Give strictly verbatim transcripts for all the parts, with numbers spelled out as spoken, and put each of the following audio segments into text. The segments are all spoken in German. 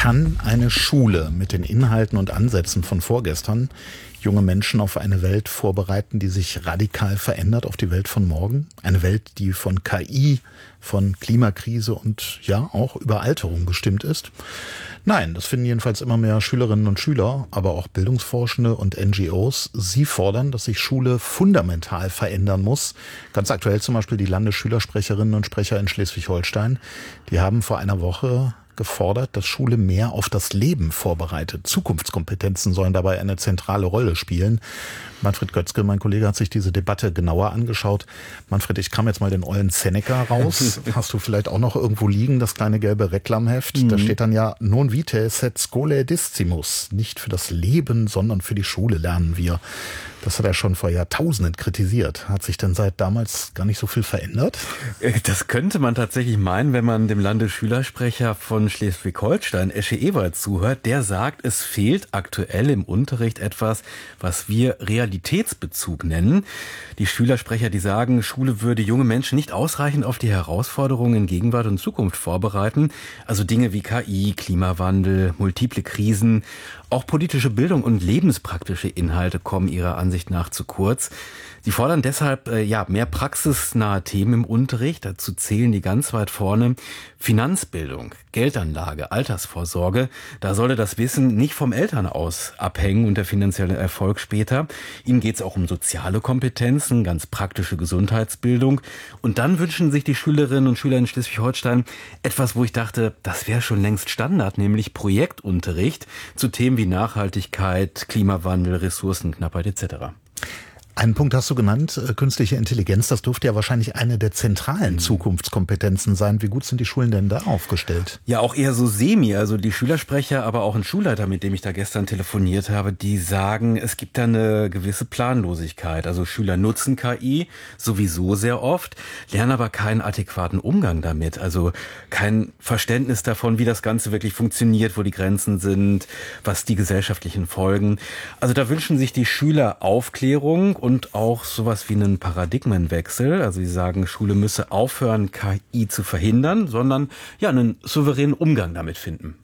Kann eine Schule mit den Inhalten und Ansätzen von vorgestern junge Menschen auf eine Welt vorbereiten, die sich radikal verändert, auf die Welt von morgen? Eine Welt, die von K I, von Klimakrise und ja auch Überalterung bestimmt ist? Nein, das finden jedenfalls immer mehr Schülerinnen und Schüler, aber auch Bildungsforschende und N G Os. Sie fordern, dass sich Schule fundamental verändern muss. Ganz aktuell zum Beispiel die Landesschülersprecherinnen und Sprecher in Schleswig-Holstein. Die haben vor einer Woche gefordert, dass Schule mehr auf das Leben vorbereitet. Zukunftskompetenzen sollen dabei eine zentrale Rolle spielen. Manfred Götzke, mein Kollege, hat sich diese Debatte genauer angeschaut. Manfred, ich kam jetzt mal den ollen Seneca raus. Hast du vielleicht auch noch irgendwo liegen, das kleine gelbe Reklamheft? Mhm. Da steht dann ja, non vitae sed scholae discimus. Nicht für das Leben, sondern für die Schule lernen wir. Das hat er schon vor Jahrtausenden kritisiert. Hat sich denn seit damals gar nicht so viel verändert? Das könnte man tatsächlich meinen, wenn man dem Landesschülersprecher von Schleswig-Holstein, Esche Ewald, zuhört. Der sagt, es fehlt aktuell im Unterricht etwas, was wir Realitätsbezug nennen. Die Schülersprecher, die sagen, Schule würde junge Menschen nicht ausreichend auf die Herausforderungen in Gegenwart und Zukunft vorbereiten. Also Dinge wie K I, Klimawandel, multiple Krisen. Auch politische Bildung und lebenspraktische Inhalte kommen ihrer Ansicht nach zu kurz. Sie fordern deshalb äh, ja mehr praxisnahe Themen im Unterricht. Dazu zählen die ganz weit vorne Finanzbildung, Geldanlage, Altersvorsorge. Da solle das Wissen nicht vom Elternhaus abhängen und der finanzielle Erfolg später. Ihnen geht es auch um soziale Kompetenzen, ganz praktische Gesundheitsbildung. Und dann wünschen sich die Schülerinnen und Schüler in Schleswig-Holstein etwas, wo ich dachte, das wäre schon längst Standard, nämlich Projektunterricht zu Themen wie Nachhaltigkeit, Klimawandel, Ressourcenknappheit et cetera. Einen Punkt hast du genannt, künstliche Intelligenz, das dürfte ja wahrscheinlich eine der zentralen Zukunftskompetenzen sein. Wie gut sind die Schulen denn da aufgestellt? Ja, auch eher so semi, also die Schülersprecher, aber auch ein Schulleiter, mit dem ich da gestern telefoniert habe, die sagen, es gibt da eine gewisse Planlosigkeit. Also Schüler nutzen K I sowieso sehr oft, lernen aber keinen adäquaten Umgang damit, also kein Verständnis davon, wie das Ganze wirklich funktioniert, wo die Grenzen sind, was die gesellschaftlichen Folgen. Also da wünschen sich die Schüler Aufklärung und auch sowas wie einen Paradigmenwechsel. Also sie sagen, Schule müsse aufhören, K I zu verhindern, sondern ja einen souveränen Umgang damit finden.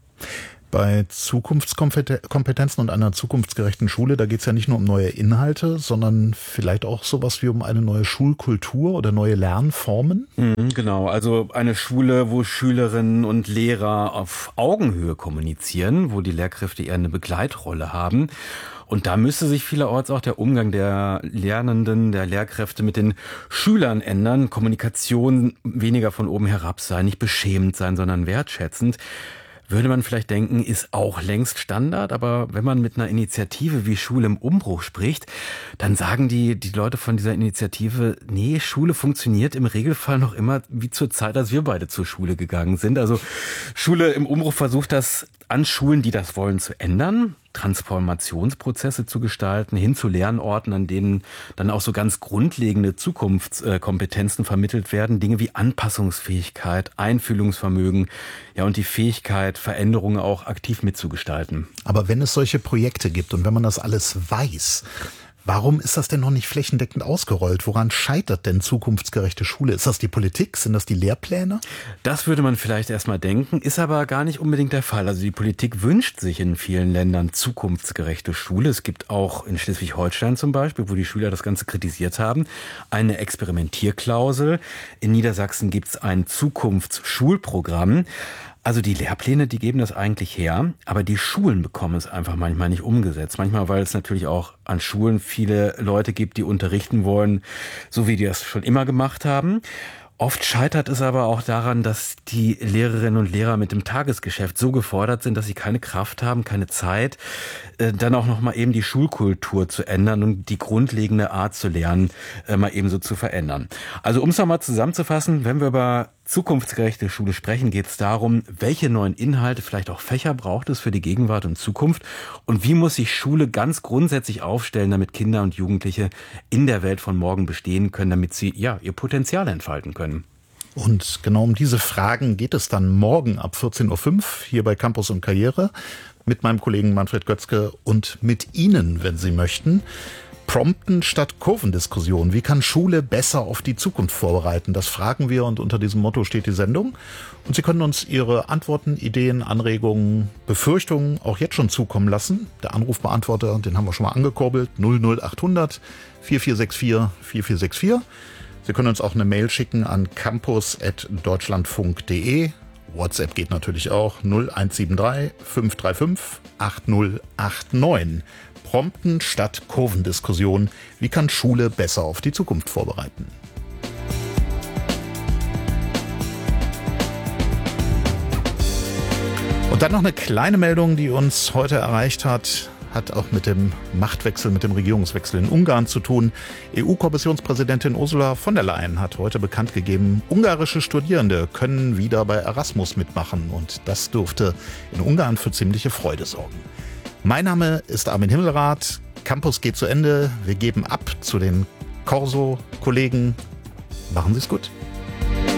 Bei Zukunftskompetenzen und einer zukunftsgerechten Schule, da geht es ja nicht nur um neue Inhalte, sondern vielleicht auch sowas wie um eine neue Schulkultur oder neue Lernformen? Mhm, genau, also eine Schule, wo Schülerinnen und Lehrer auf Augenhöhe kommunizieren, wo die Lehrkräfte eher eine Begleitrolle haben. Und da müsste sich vielerorts auch der Umgang der Lernenden, der Lehrkräfte mit den Schülern ändern. Kommunikation weniger von oben herab sein, nicht beschämend sein, sondern wertschätzend. Würde man vielleicht denken, ist auch längst Standard, aber wenn man mit einer Initiative wie Schule im Umbruch spricht, dann sagen die, die Leute von dieser Initiative, nee, Schule funktioniert im Regelfall noch immer wie zur Zeit, als wir beide zur Schule gegangen sind. Also Schule im Umbruch versucht das an Schulen, die das wollen, zu ändern, Transformationsprozesse zu gestalten, hin zu Lernorten, an denen dann auch so ganz grundlegende Zukunftskompetenzen vermittelt werden, Dinge wie Anpassungsfähigkeit, Einfühlungsvermögen, ja, und die Fähigkeit, Veränderungen auch aktiv mitzugestalten. Aber wenn es solche Projekte gibt und wenn man das alles weiß, warum ist das denn noch nicht flächendeckend ausgerollt? Woran scheitert denn zukunftsgerechte Schule? Ist das die Politik? Sind das die Lehrpläne? Das würde man vielleicht erstmal denken, ist aber gar nicht unbedingt der Fall. Also die Politik wünscht sich in vielen Ländern zukunftsgerechte Schule. Es gibt auch in Schleswig-Holstein zum Beispiel, wo die Schüler das Ganze kritisiert haben, eine Experimentierklausel. In Niedersachsen gibt es ein Zukunftsschulprogramm. Also die Lehrpläne, die geben das eigentlich her, aber die Schulen bekommen es einfach manchmal nicht umgesetzt. Manchmal, weil es natürlich auch an Schulen viele Leute gibt, die unterrichten wollen, so wie die das schon immer gemacht haben. Oft scheitert es aber auch daran, dass die Lehrerinnen und Lehrer mit dem Tagesgeschäft so gefordert sind, dass sie keine Kraft haben, keine Zeit, dann auch noch mal eben die Schulkultur zu ändern und die grundlegende Art zu lernen, mal eben so zu verändern. Also um es nochmal zusammenzufassen, wenn wir über zukunftsgerechte Schule sprechen, geht es darum, welche neuen Inhalte, vielleicht auch Fächer braucht es für die Gegenwart und Zukunft und wie muss sich Schule ganz grundsätzlich aufstellen, damit Kinder und Jugendliche in der Welt von morgen bestehen können, damit sie ja ihr Potenzial entfalten können. Und genau um diese Fragen geht es dann morgen ab vierzehn Uhr fünf hier bei Campus und Karriere mit meinem Kollegen Manfred Götzke und mit Ihnen, wenn Sie möchten. Prompten statt Kurvendiskussion. Wie kann Schule besser auf die Zukunft vorbereiten? Das fragen wir und unter diesem Motto steht die Sendung. Und Sie können uns Ihre Antworten, Ideen, Anregungen, Befürchtungen auch jetzt schon zukommen lassen. Der Anrufbeantworter, den haben wir schon mal angekurbelt, null null acht hundert vier vier sechs vier vier vier sechs vier. Sie können uns auch eine Mail schicken an campus at deutschlandfunk punkt de. WhatsApp geht natürlich auch null eins sieben drei fünf drei fünf acht null acht neun. Prompten statt Kurvendiskussion. Wie kann Schule besser auf die Zukunft vorbereiten? Und dann noch eine kleine Meldung, die uns heute erreicht hat. Hat auch mit dem Machtwechsel, mit dem Regierungswechsel in Ungarn zu tun. E U-Kommissionspräsidentin Ursula von der Leyen hat heute bekannt gegeben, ungarische Studierende können wieder bei Erasmus mitmachen. Und das dürfte in Ungarn für ziemliche Freude sorgen. Mein Name ist Armin Himmelrath. Campus geht zu Ende. Wir geben ab zu den Corso-Kollegen. Machen Sie es gut.